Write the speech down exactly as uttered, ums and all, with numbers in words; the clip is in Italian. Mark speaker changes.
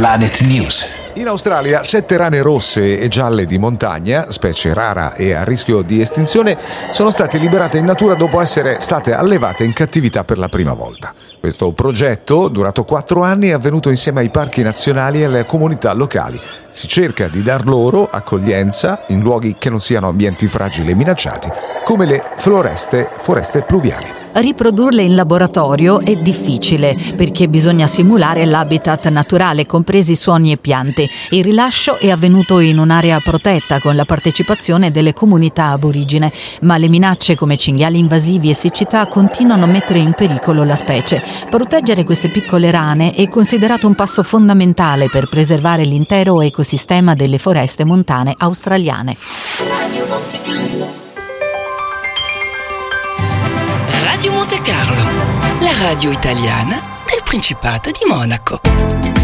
Speaker 1: Planet News.
Speaker 2: In Australia, sette rane rosse e gialle di montagna, specie rara e a rischio di estinzione, sono state liberate in natura dopo essere state allevate in cattività per la prima volta. Questo progetto, durato quattro anni, è avvenuto insieme ai parchi nazionali e alle comunità locali. Si cerca di dar loro accoglienza in luoghi che non siano ambienti fragili e minacciati, come le foreste, foreste pluviali.
Speaker 3: Riprodurle in laboratorio è difficile perché bisogna simulare l'habitat naturale, compresi suoni e piante. Il rilascio è avvenuto in un'area protetta con la partecipazione delle comunità aborigene, ma le minacce come cinghiali invasivi e siccità continuano a mettere in pericolo la specie. Proteggere queste piccole rane è considerato un passo fondamentale per preservare l'intero ecosistema delle foreste montane australiane.
Speaker 1: Radio Monte Carlo, la radio italiana del Principato di Monaco.